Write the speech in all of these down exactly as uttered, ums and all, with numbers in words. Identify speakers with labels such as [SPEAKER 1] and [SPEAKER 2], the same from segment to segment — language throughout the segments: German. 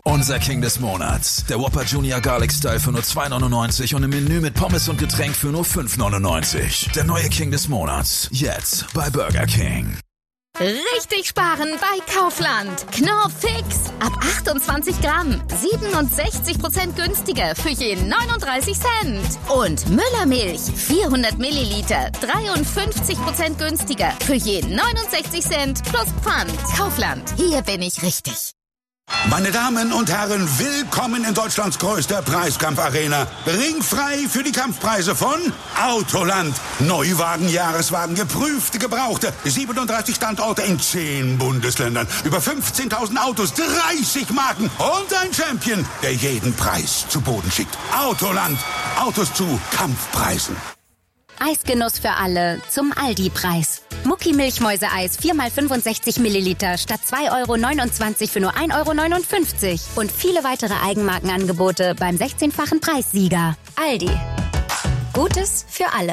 [SPEAKER 1] Unser King des Monats. Der Whopper Junior Garlic Style für nur zwei neunundneunzig und im Menü mit Pommes und Getränk für nur fünf neunundneunzig. Der neue King des Monats. Jetzt bei Burger King.
[SPEAKER 2] Richtig sparen bei Kaufland. Knorr Fix. Ab achtundzwanzig Gramm. siebenundsechzig Prozent günstiger für je neununddreißig Cent. Und Müllermilch. vierhundert Milliliter. dreiundfünfzig Prozent günstiger für je neunundsechzig Cent plus Pfand. Kaufland. Hier bin ich richtig.
[SPEAKER 3] Meine Damen und Herren, willkommen in Deutschlands größter Preiskampfarena. Ringfrei für die Kampfpreise von Autoland. Neuwagen, Jahreswagen, geprüfte, gebrauchte. siebenunddreißig Standorte in zehn Bundesländern. Über fünfzehntausend Autos, dreißig Marken und ein Champion, der jeden Preis zu Boden schickt. Autoland. Autos zu Kampfpreisen.
[SPEAKER 4] Eisgenuss für alle zum Aldi-Preis. Mucki Milchmäuseeis vier mal fünfundsechzig Milliliter statt zwei Euro neunundzwanzig für nur ein Euro neunundfünfzig. Und viele weitere Eigenmarkenangebote beim sechzehnfachen Preissieger. Aldi. Gutes für alle.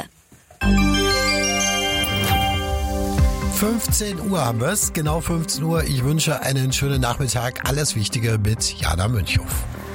[SPEAKER 5] fünfzehn Uhr haben wir es, genau fünfzehn Uhr. Ich wünsche einen schönen Nachmittag. Alles Wichtige mit Jana Münchhoff.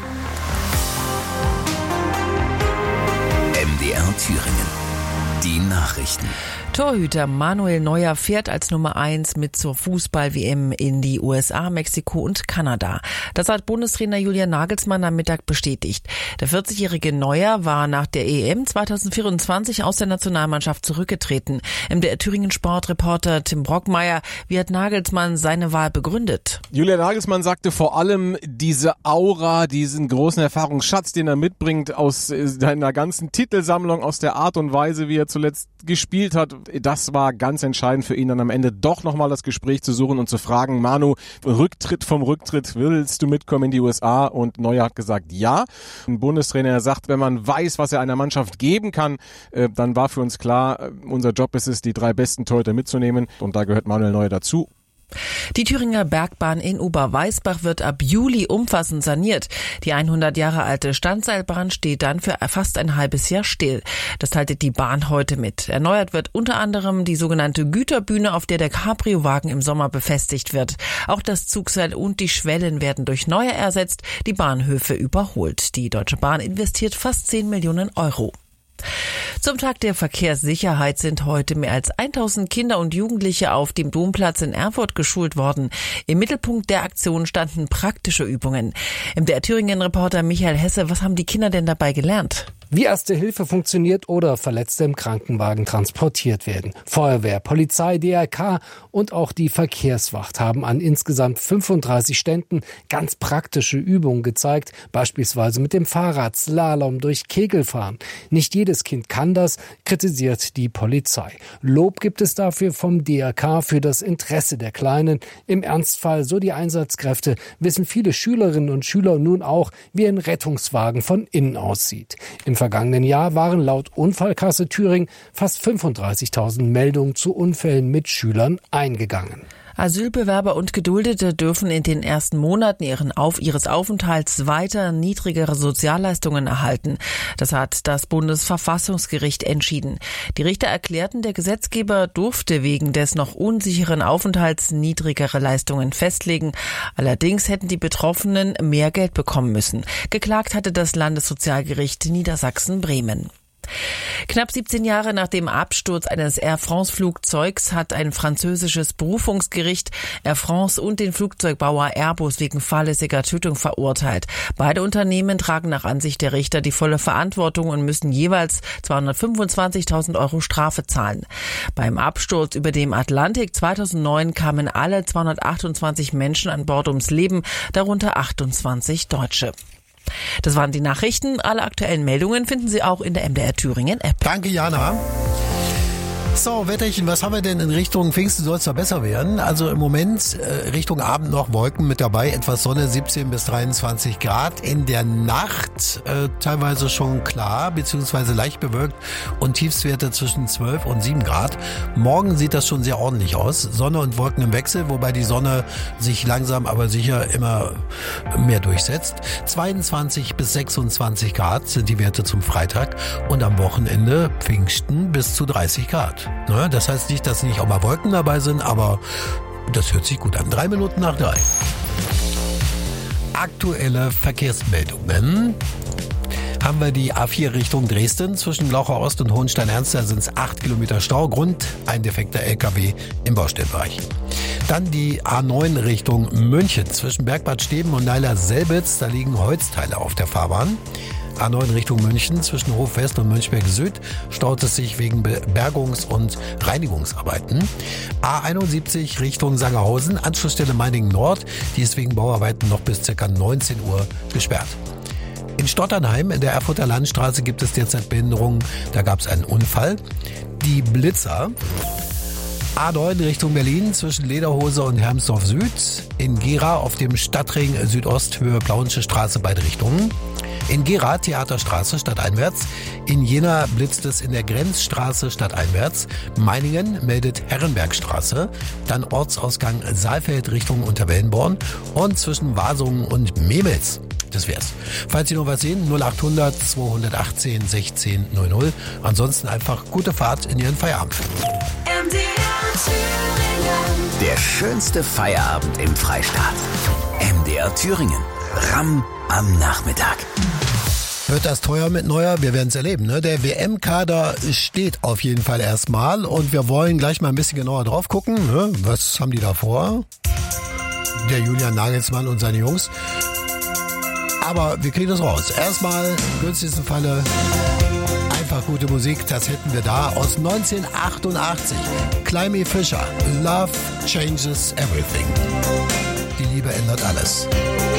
[SPEAKER 6] M D R Thüringen. Die Nachrichten.
[SPEAKER 7] Torhüter Manuel Neuer fährt als Nummer eins mit zur Fußball-W M in die U S A, Mexiko und Kanada. Das hat Bundestrainer Julian Nagelsmann am Mittag bestätigt. Der vierzigjährige Neuer war nach der E M zweitausendvierundzwanzig aus der Nationalmannschaft zurückgetreten. M D R Thüringen Sportreporter Tim Brockmeier, wie hat Nagelsmann seine Wahl begründet?
[SPEAKER 8] Julian Nagelsmann sagte vor allem diese Aura, diesen großen Erfahrungsschatz, den er mitbringt aus seiner ganzen Titelsammlung, aus der Art und Weise, wie er zuletzt gespielt hat. Das war ganz entscheidend für ihn, dann am Ende doch nochmal das Gespräch zu suchen und zu fragen, Manu, Rücktritt vom Rücktritt, willst du mitkommen in die U S A? Und Neuer hat gesagt, ja. Ein Bundestrainer sagt, wenn man weiß, was er einer Mannschaft geben kann, äh, dann war für uns klar, äh, unser Job ist es, die drei besten Torhüter mitzunehmen. Und da gehört Manuel Neuer dazu.
[SPEAKER 7] Die Thüringer Bergbahn in Oberweisbach wird ab Juli umfassend saniert. Die hundert Jahre alte Standseilbahn steht dann für fast ein halbes Jahr still. Das teilte die Bahn heute mit. Erneuert wird unter anderem die sogenannte Güterbühne, auf der der Cabrio-Wagen im Sommer befestigt wird. Auch das Zugseil und die Schwellen werden durch neue ersetzt, die Bahnhöfe überholt. Die Deutsche Bahn investiert fast zehn Millionen Euro. Zum Tag der Verkehrssicherheit sind heute mehr als tausend Kinder und Jugendliche auf dem Domplatz in Erfurt geschult worden. Im Mittelpunkt der Aktion standen praktische Übungen. M D R Thüringen-Reporter Michael Hesse, was haben die Kinder denn dabei gelernt?
[SPEAKER 9] Wie Erste Hilfe funktioniert oder Verletzte im Krankenwagen transportiert werden. Feuerwehr, Polizei, D R K und auch die Verkehrswacht haben an insgesamt fünfunddreißig Ständen ganz praktische Übungen gezeigt, beispielsweise mit dem Fahrrad, Slalom durch Kegelfahren. Nicht jedes Kind kann das, kritisiert die Polizei. Lob gibt es dafür vom D R K für das Interesse der Kleinen. Im Ernstfall, so die Einsatzkräfte, wissen viele Schülerinnen und Schüler nun auch, wie ein Rettungswagen von innen aussieht. Im vergangenen Jahr waren laut Unfallkasse Thüringen fast fünfunddreißigtausend Meldungen zu Unfällen mit Schülern eingegangen.
[SPEAKER 7] Asylbewerber und Geduldete dürfen in den ersten Monaten ihren Auf, ihres Aufenthalts weiter niedrigere Sozialleistungen erhalten. Das hat das Bundesverfassungsgericht entschieden. Die Richter erklärten, der Gesetzgeber durfte wegen des noch unsicheren Aufenthalts niedrigere Leistungen festlegen. Allerdings hätten die Betroffenen mehr Geld bekommen müssen. Geklagt hatte das Landessozialgericht Niedersachsen-Bremen. Knapp siebzehn Jahre nach dem Absturz eines Air France-Flugzeugs hat ein französisches Berufungsgericht Air France und den Flugzeugbauer Airbus wegen fahrlässiger Tötung verurteilt. Beide Unternehmen tragen nach Ansicht der Richter die volle Verantwortung und müssen jeweils zweihundertfünfundzwanzigtausend Euro Strafe zahlen. Beim Absturz über dem Atlantik zweitausendneun kamen alle zweihundertachtundzwanzig Menschen an Bord ums Leben, darunter achtundzwanzig Deutsche. Das waren die Nachrichten. Alle aktuellen Meldungen finden Sie auch in der M D R Thüringen App.
[SPEAKER 5] Danke, Jana. So, Wetterchen, was haben wir denn in Richtung Pfingsten? Soll es da besser werden? Also im Moment äh, Richtung Abend noch Wolken mit dabei, etwas Sonne, siebzehn bis dreiundzwanzig Grad. In der Nacht äh, teilweise schon klar, beziehungsweise leicht bewölkt und Tiefstwerte zwischen zwölf und sieben Grad. Morgen sieht das schon sehr ordentlich aus. Sonne und Wolken im Wechsel, wobei die Sonne sich langsam aber sicher immer mehr durchsetzt. zweiundzwanzig bis sechsundzwanzig Grad sind die Werte zum Freitag und am Wochenende Pfingsten bis zu dreißig Grad. Das heißt nicht, dass nicht auch mal Wolken dabei sind, aber das hört sich gut an. Drei Minuten nach drei. aktuelle Verkehrsmeldungen. Haben wir die A vier Richtung Dresden zwischen Glauchau Ost und Hohenstein-Ernst, da sind es acht Kilometer Stau, Grund ein defekter L K W im Baustellenbereich. Dann die A neun Richtung München zwischen Bergbad Steben und Neiler-Selbitz, da liegen Holzteile auf der Fahrbahn. A neun Richtung München zwischen Hof West und Mönchberg Süd staut es sich wegen Bergungs- und Reinigungsarbeiten. A einundsiebzig Richtung Sangerhausen, Anschlussstelle Meiningen Nord, die ist wegen Bauarbeiten noch bis ca. neunzehn Uhr gesperrt. In Stotternheim in der Erfurter Landstraße gibt es derzeit Behinderungen, da gab es einen Unfall. Die Blitzer. A neun Richtung Berlin zwischen Lederhose und Hermsdorf Süd. In Gera auf dem Stadtring Südost Höhe Plauensche Straße beide Richtungen. In Gera Theaterstraße stadteinwärts. In Jena blitzt es in der Grenzstraße stadteinwärts. Meiningen meldet Herrenbergstraße. Dann Ortsausgang Saalfeld Richtung Unterwellenborn. Und zwischen Wasungen und Memels. Das wär's. Falls Sie noch was sehen, null acht hundert zweihundertachtzehn sechzehn null null. Ansonsten einfach gute Fahrt in Ihren Feierabend.
[SPEAKER 6] Der schönste Feierabend im Freistaat. M D R Thüringen. Ramm am Nachmittag.
[SPEAKER 5] Wird das teuer mit Neuer? Wir werden es erleben. Ne? Der W M-Kader steht auf jeden Fall erstmal und wir wollen gleich mal ein bisschen genauer drauf gucken. Ne? Was haben die da vor? Der Julian Nagelsmann und seine Jungs. Aber wir kriegen das raus. Erstmal, im günstigsten Falle, einfach gute Musik. Das hätten wir da aus neunzehnhundertachtundachtzig. Climby Fisher, Love Changes Everything. Die Liebe ändert alles.